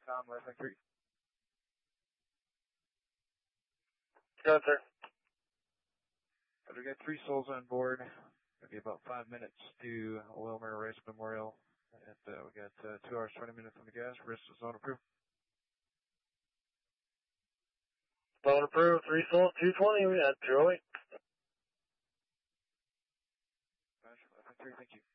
Tom, last 3. Go ahead, sir. We got 3 souls on board. It'll be about 5 minutes to Wilmer Race Memorial. And we got 2 hours, 20 minutes on the gas. Wrist is zone approved. Zone approved. 3 souls, 220. We had 208. Last 3, thank you.